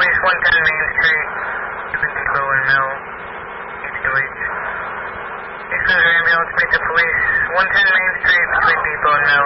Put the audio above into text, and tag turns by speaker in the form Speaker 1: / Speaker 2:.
Speaker 1: Police, 110 Main Street, 7 Depot and Mill, EQH. East Center Ambulance, meet the police, 110 Main Street, between Depot and Mill.